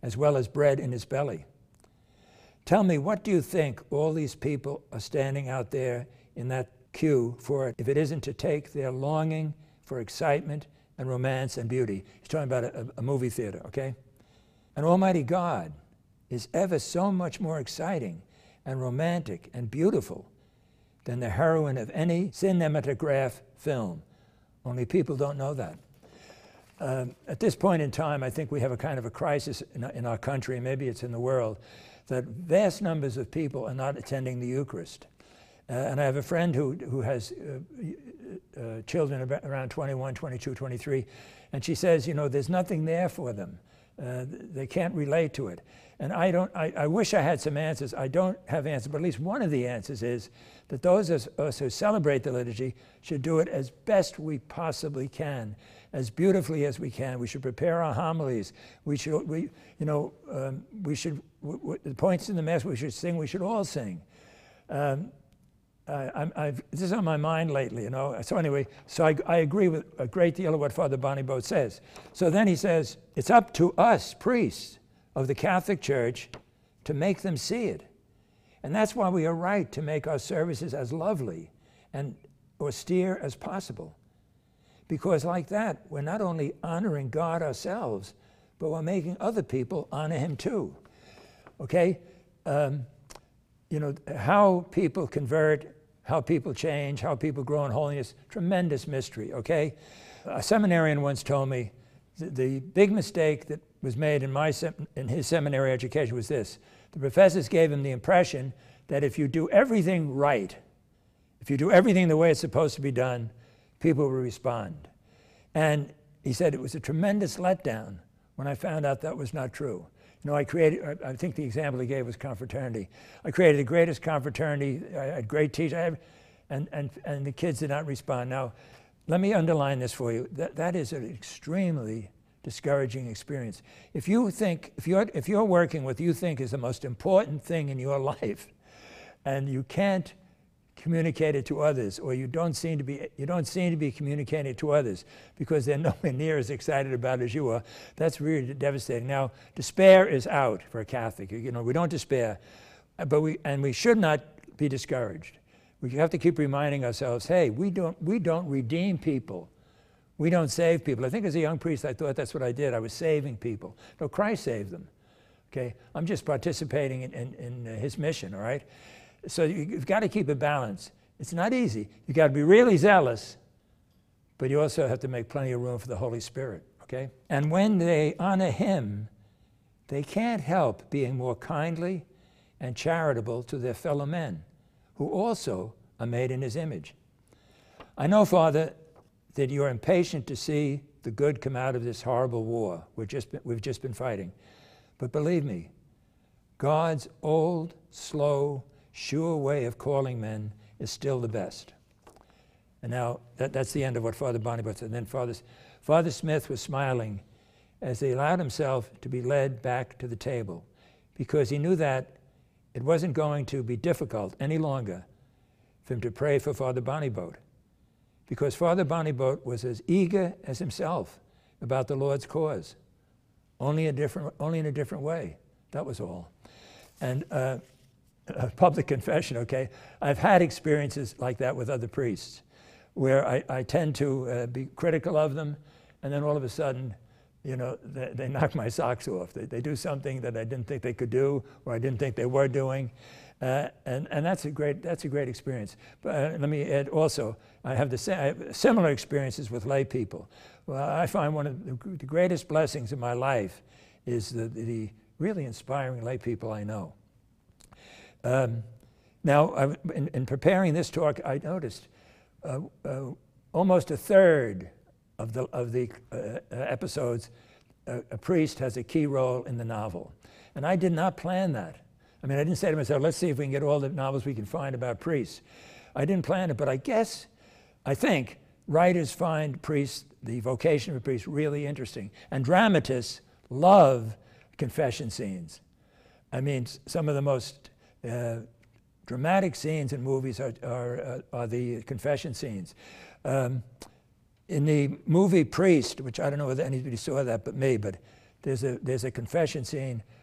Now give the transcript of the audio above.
as well as bread in his belly. Tell me, what do you think all these people are standing out there in that queue for, if it isn't to take their longing for excitement and romance and beauty? He's talking about a movie theater, okay? And Almighty God is ever so much more exciting and romantic and beautiful than the heroine of any cinematograph film. Only people don't know that. At this point in time, I think we have a kind of a crisis in our country, and maybe it's in the world, that vast numbers of people are not attending the Eucharist. And I have a friend who has children around 21, 22, 23, and she says, you know, there's nothing there for them. They can't relate to it. And I wish I had some answers. I don't have answers, but at least one of the answers is that those of us who celebrate the liturgy should do it as best we possibly can, as beautifully as we can. We should prepare our homilies. We should, the points in the Mass we should sing, we should all sing. This is on my mind lately, you know. So anyway, I agree with a great deal of what Father Bonneboat says. So then he says, it's up to us, priests of the Catholic Church, to make them see it. And that's why we are right to make our services as lovely and austere as possible. Because like that, we're not only honoring God ourselves, but we're making other people honor him too. Okay? You know, how people convert, how people change, how people grow in holiness, tremendous mystery, okay? A seminarian once told me the big mistake that was made in his seminary education was this. The professors gave him the impression that if you do everything right, if you do everything the way it's supposed to be done, people will respond. And he said it was a tremendous letdown when I found out that was not true. You know, I think the example he gave was confraternity. I created the greatest confraternity, I had great teachers, and the kids did not respond. Now, let me underline this for you. That is an extremely discouraging experience. If you're working with what you think is the most important thing in your life, and you can't communicate it to others, or you don't seem to be communicating it to others because they're nowhere near as excited about it as you are, that's really devastating. Now, despair is out for a Catholic. You know, we don't despair, but we should not be discouraged. We have to keep reminding ourselves, hey, we don't redeem people. We don't save people. I think as a young priest, I thought that's what I did. I was saving people. No, Christ saved them. Okay, I'm just participating in his mission. All right. So you've got to keep a balance. It's not easy. You've got to be really zealous, but you also have to make plenty of room for the Holy Spirit, okay? And when they honor him, they can't help being more kindly and charitable to their fellow men, who also are made in his image. I know, Father, that you're impatient to see the good come out of this horrible war we've just been fighting. But believe me, God's old, slow, sure way of calling men is still the best. And now, that's the end of what Father Bonneboat said. And then Father Smith was smiling as he allowed himself to be led back to the table, because he knew that it wasn't going to be difficult any longer for him to pray for Father Bonneboat, because Father Bonneboat was as eager as himself about the Lord's cause, only in a different way. That was all. And a public confession, okay? I've had experiences like that with other priests, where I tend to be critical of them, and then all of a sudden, you know, they knock my socks off. They do something that I didn't think they could do, or I didn't think they were doing, and that's a great experience. But let me add also, I have similar experiences with lay people. Well, I find one of the greatest blessings in my life is the really inspiring lay people I know. Now, in preparing this talk, I noticed almost a third of the episodes, a priest has a key role in the novel. And I did not plan that. I mean, I didn't say to myself, let's see if we can get all the novels we can find about priests. I didn't plan it, but I think writers find priests, the vocation of a priest, really interesting. And dramatists love confession scenes. I mean, some of the most dramatic scenes in movies are the confession scenes. In the movie Priest, which I don't know whether anybody saw that but me, but there's a confession scene